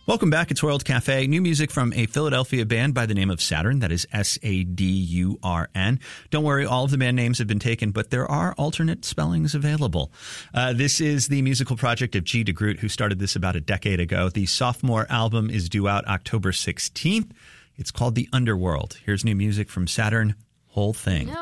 Welcome back. It's World Cafe. New music from a Philadelphia band by the name of Sadurn. That is Sadurn. Don't worry, all of the band names have been taken, but there are alternate spellings available. This is the musical project of G. DeGroot, who started this about a decade ago. The sophomore album is due out October 16th. It's called The Underworld. Here's new music from Sadurn, Whole Thing. No.